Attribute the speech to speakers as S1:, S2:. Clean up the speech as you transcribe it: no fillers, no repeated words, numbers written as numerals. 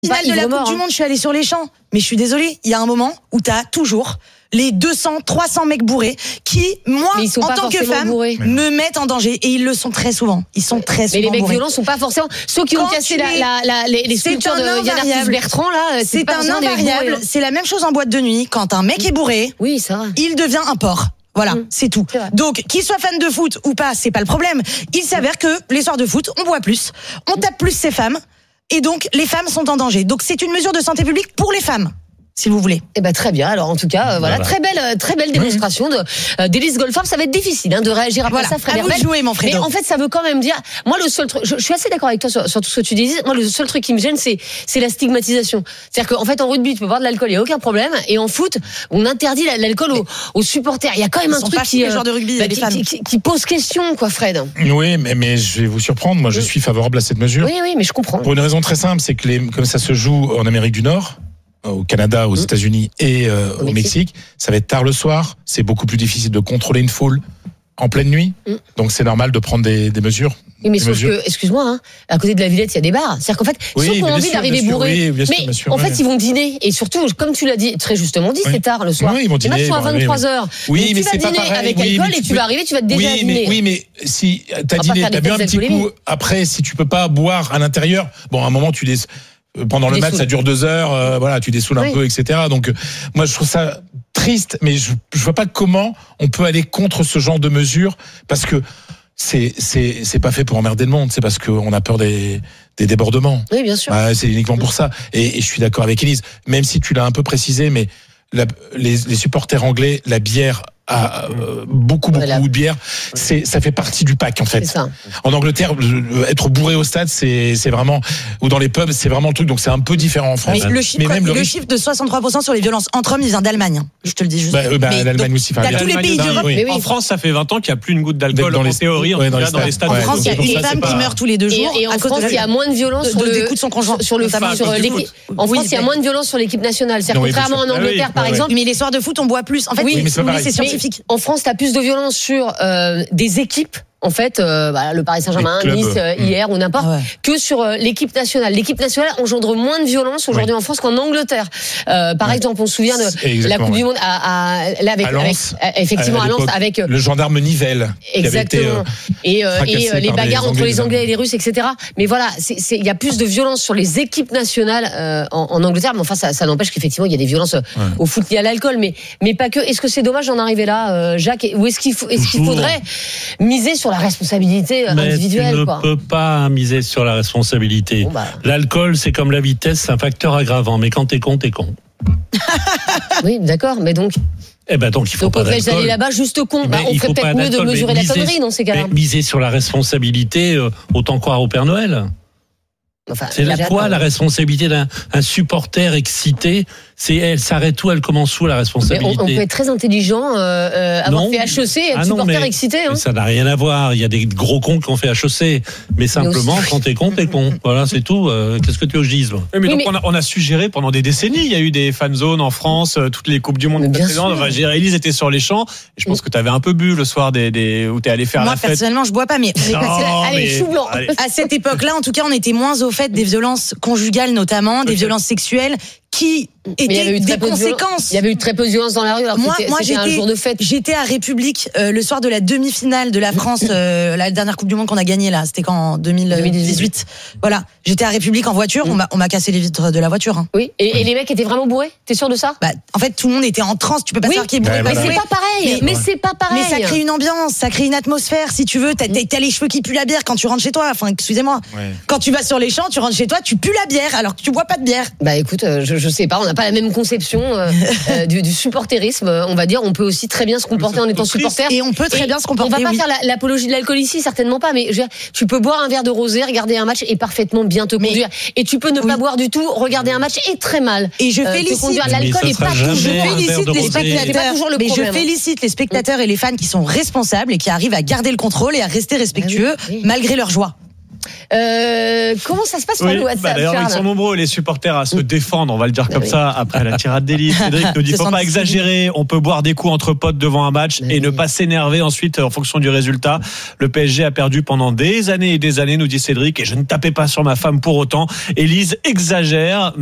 S1: Finale de la Coupe du Monde, je suis allée sur les champs. Mais je suis désolée, il y a un moment où t'as toujours les 200, 300 mecs bourrés qui, moi, en tant que femme, me mettent en danger. Et ils le sont très souvent. Ils sont très souvent bourrés.
S2: Mais les mecs violents sont pas forcément ceux qui ont cassé les sculptures de Yann Arthus Bertrand, là.
S1: C'est un invariable. C'est la même chose en boîte de nuit. Quand un mec est bourré,
S2: oui, ça va.
S1: Il devient un porc. Voilà, c'est tout. Donc, qu'il soit fan de foot ou pas, c'est pas le problème. Il s'avère que les soirs de foot, on boit plus, on tape plus ces femmes, et donc les femmes sont en danger. Donc, c'est une mesure de santé publique pour les femmes. Si vous voulez.
S2: Eh ben très bien. Alors en tout cas, voilà, très belle démonstration d'Élise Goldfarb. Ça va être difficile de réagir après ça, Fred Hermel.
S1: Jouer, mon Fredo.
S2: Mais en fait, ça veut quand même dire. Moi, le seul truc, je suis assez d'accord avec toi sur tout ce que tu dis. Moi, le seul truc qui me gêne, c'est la stigmatisation. C'est-à-dire qu'en fait, en rugby, tu peux boire de l'alcool, il y a aucun problème, et en foot, on interdit l'alcool aux supporters. Il y a quand même un truc qui pose question, quoi, Fred.
S3: Oui, mais je vais vous surprendre. Moi, je suis favorable à cette mesure.
S2: Oui, mais je comprends.
S3: Pour une raison très simple, c'est que comme ça se joue en Amérique du Nord, au Canada, aux États-Unis et au Mexique, ça va être tard le soir, c'est beaucoup plus difficile de contrôler une foule en pleine nuit, donc c'est normal de prendre des mesures.
S2: Oui, mais sauf que, excuse-moi, à côté de la Villette, il y a des bars. C'est-à-dire qu'en fait, ceux qui ont envie d'arriver bourrés, mais en fait, ils vont dîner. Et surtout, comme tu l'as dit, très justement dit, c'est tard le soir.
S3: Oui, ils vont dîner.
S2: Les matchs sont à 23h.
S3: Oui, mais
S2: tu vas dîner avec alcool et tu vas arriver, tu vas te déjà dîner.
S3: Oui, mais si t'as dîné, t'as bu un petit coup, après, si tu peux pas boire à l'intérieur, bon, à un moment, pendant le match, ça dure 2 heures, voilà, tu dessoules un peu, etc. Donc, moi, je trouve ça triste, mais je vois pas comment on peut aller contre ce genre de mesures, parce que c'est pas fait pour emmerder le monde, c'est parce qu'on a peur des débordements.
S2: Oui, bien sûr.
S3: C'est uniquement pour ça. Et je suis d'accord avec Élise, même si tu l'as un peu précisé, mais les supporters anglais, la bière beaucoup de bière, ça fait partie du pack en fait. En Angleterre, être bourré au stade, c'est vraiment, ou dans les pubs, c'est vraiment le truc. Donc c'est un peu différent en France.
S1: Mais le chiffre de 63% sur les violences entre hommes, il vient d'Allemagne. Je te le dis juste.
S3: L'Allemagne aussi.
S1: T'as tous les pays d'Europe.
S4: En France, ça fait 20 ans qu'il n'y a plus une goutte d'alcool en théorie, dans les stades.
S1: En France, il y a une femme qui meurt tous les 2 jours.
S2: Et en France, il y a moins de violence sur
S1: des coups de son conjoint.
S2: En France, il y a moins de violence sur l'équipe nationale. C'est contrairement en Angleterre, par exemple.
S1: Mais les soirs de foot, on boit plus. En fait, c'est scientifique.
S2: En France, t'as plus de violence sur des équipes. En fait, le Paris Saint-Germain, Nice, hier ou n'importe, que sur l'équipe nationale. L'équipe nationale engendre moins de violence aujourd'hui en France qu'en Angleterre. Par exemple, on se souvient de la Coupe du Monde avec Lens, avec
S3: le gendarme Nivelle.
S2: Exactement. Et les bagarres entre les Anglais et les Russes, etc. Mais voilà, il y a plus de violence sur les équipes nationales en Angleterre. Mais enfin, ça n'empêche qu'effectivement, il y a des violences au foot liées à l'alcool, mais pas que. Est-ce que c'est dommage d'en arriver là, Jacques, ou est-ce qu'il faudrait miser sur la responsabilité individuelle?
S5: Tu ne peux pas miser sur la responsabilité. L'alcool, c'est comme la vitesse, c'est un facteur aggravant. Mais quand t'es con, t'es con.
S2: Oui, d'accord, mais donc.
S5: Donc il faut pas d'alcool.
S2: Aller là-bas juste con. On ferait peut-être mieux de mesurer la connerie dans ces cas-là.
S5: Miser sur la responsabilité, autant croire au Père Noël. C'est la responsabilité d'un supporter excité? Elle s'arrête où, elle commence où, la responsabilité?
S2: On peut être très intelligent, avoir fait HEC et être supporter excité.
S5: Mais ça n'a rien à voir. Il y a des gros cons qui ont fait HEC. Mais simplement, quand t'es con, t'es con. Voilà, c'est tout. Qu'est-ce que tu veux que je dise?
S4: On a suggéré pendant des décennies. Il y a eu des fan zones en France, toutes les Coupes du Monde précédentes. Élise était sur les champs. Et je pense que tu avais un peu bu le soir où t'es allé faire la fête.
S1: Moi, personnellement, je bois pas, mais
S2: chou blanc.
S1: À cette époque-là, en tout cas, on était moins au fait des violences conjugales, notamment, des violences sexuelles, qui étaient des conséquences.
S2: Il y avait eu très peu de violence dans la rue. Moi, c'était un jour de fête.
S1: J'étais à République le soir de la demi-finale de la France, la dernière Coupe du Monde qu'on a gagnée là. C'était en 2018. Voilà, j'étais à République en voiture. On m'a cassé les vitres de la voiture.
S2: Oui. Et les mecs étaient vraiment bourrés. T'es sûr de ça?
S1: En fait, tout le monde était en transe. Tu peux pas savoir qui est bourré.
S2: Mais c'est pas pareil. Mais c'est pas pareil.
S1: Mais ça crée une ambiance, ça crée une atmosphère. Si tu veux, t'as les cheveux qui puent la bière quand tu rentres chez toi. Enfin, excusez-moi. Quand tu vas sur les champs, tu rentres chez toi, tu pues la bière alors que tu bois pas de bière.
S2: Écoute, je sais pas. On n'a pas la même conception du supporterisme, on va dire. On peut aussi très bien se comporter en étant supporter.
S1: Et on peut très bien se comporter.
S2: On va pas faire l'apologie de l'alcool ici, certainement pas. Mais tu peux boire un verre de rosé, regarder un match et parfaitement bien te conduire. Et tu peux ne pas boire du tout, regarder un match et très mal.
S1: Et je félicite.
S2: L'alcool est pas
S1: toujours. Je félicite les spectateurs et les fans qui sont responsables et qui arrivent à garder le contrôle et à rester respectueux malgré leur joie.
S2: Comment ça se passe sur le WhatsApp,
S4: d'ailleurs, ils sont nombreux, les supporters, à se défendre, on va le dire comme ça, après la tirade d'Élise. Cédric nous dit, faut pas exagérer, on peut boire des coups entre potes devant un match et ne pas s'énerver ensuite en fonction du résultat. Le PSG a perdu pendant des années et des années, nous dit Cédric, et je ne tapais pas sur ma femme pour autant. Élise exagère.